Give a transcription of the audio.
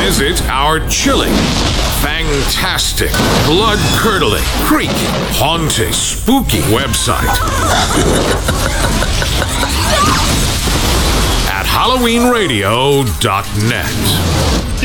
Visit our chilling, fantastic, blood-curdling, creepy, haunting, spooky website at HalloweenRadio.net.